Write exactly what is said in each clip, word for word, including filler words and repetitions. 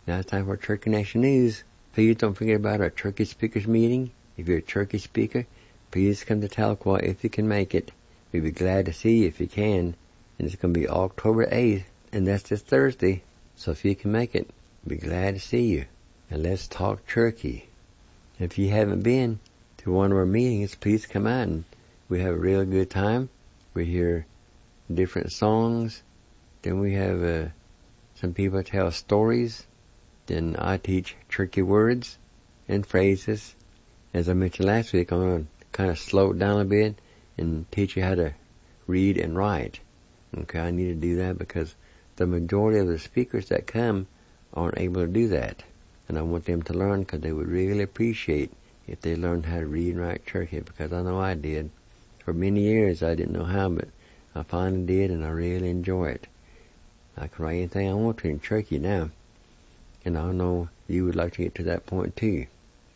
Now it's time for Turkey Nation News. Please don't forget about our Turkey Speakers meeting. If you're a Turkey speaker, please come to Tahlequah if you can make it. We'd be glad to see you if you can. And it's going to be October eighth, and that's this Thursday. So if you can make it, we'd be glad to see you. And let's talk turkey. If you haven't been to one of our meetings, please come out and we have a real good time. We hear different songs. Then we have uh, some people tell stories. Then I teach turkey words and phrases. As I mentioned last week, I'm going to kind of slow it down a bit and teach you how to read and write. Okay, I need to do that because the majority of the speakers that come aren't able to do that. And I want them to learn because they would really appreciate if they learned how to read and write turkey, because I know I did. For many years I didn't know how, but I finally did, and I really enjoy it. I can write anything I want to in turkey now. And I know you would like to get to that point too.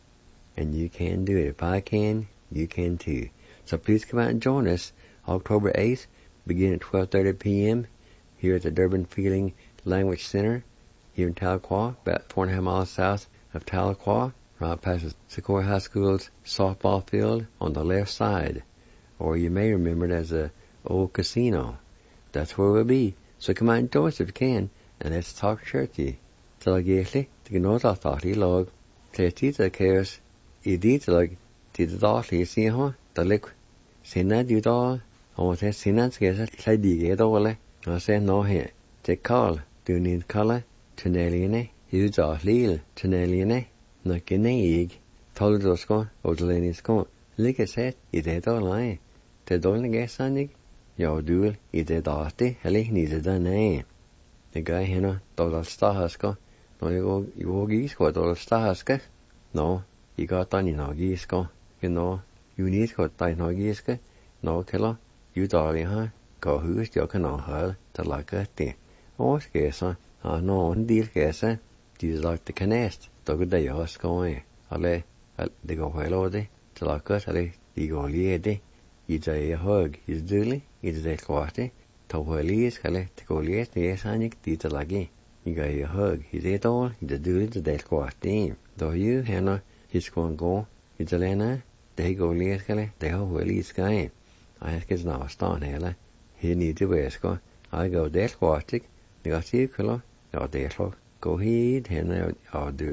And you can do it. If I can, you can too. So please come out and join us October eighth, beginning at twelve thirty p.m. here at the Durbin Feeling Language Center here in Tahlequah, about four and a half miles south of Tahlequah, right past the Sequoia High School's softball field on the left side. Or you may remember it as a old casino. That's where we'll be. So come out and join us if you can, and let's talk turkey. Talagiesli, the Gnota Thati log, Tletita Cares, Editlag, Tidali Siho, the lick, Sina Duda, or the Sinas Gesa, Tladi Gedole, I say no here. Take call, do need color. Tuneline, use our lil, tuneline, Nakineig, Toldosko, or Lenisko, Lick a set, it had all lie. The don't guess Sandig, your duel, it had arty, Heli needed a name. The guy here, Dollar Stahaska, no, you go, you go geesko, Dollar Stahaska. No, you got done in our geesko, you know, you need got done in our geeska, no killer, you darling, huh? Go who's your canal her, the like a thing. Oh, scarce, huh? Ah, no, deal kesa, these like the canest, dog the yos going. Ale, they go hello de, to like us, ale, you go liede, you say a hug, is duly, is the quarte, to wheelies, ale, to go lies, the sanic, dita lagi. You got a hug, is it all, the duly, the del quarte. Though you, Hannah, he's going go, is Elena, they go lies, ale, they ho wheelies guy. I ask his now, stone, hele, he need to wear, I go del quarte, the got you, color. Ở đây thôi, cô hi thế nào ở được,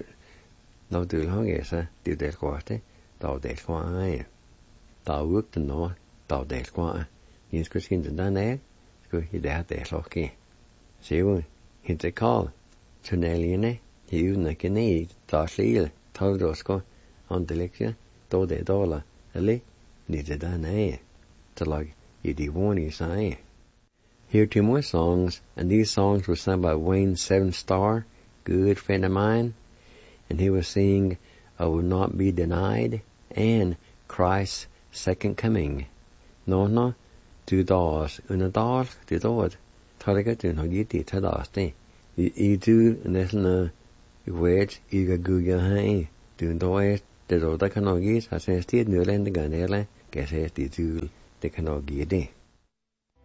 nó được không nghe sao, được đẹp quá thế, tàu đẹp quá ai, tàu ước từ nó, tàu đẹp quá, nhưng cái xin từ đó nè, cái hi đẹp đẹp thôi kì, xíu, hiện tại call, cho nên liền nè, hiểu là cái này, tàu xí, tàu đó có, on the lecture, tàu đẹp đó là, lấy, đi từ đó nè, cho là, gì đi vô đi sai. Here are two more songs, and these songs were sung by Wayne Seven Star, good friend of mine, and he was singing I Will Not Be Denied and Christ's Second Coming. No, no, two doors, una door, two doors. Targa tu no giti tadaste. I do nesna wait iga guga hai. Tu does the dota canogi, I say steed new land the ganela, guess I do the canogi.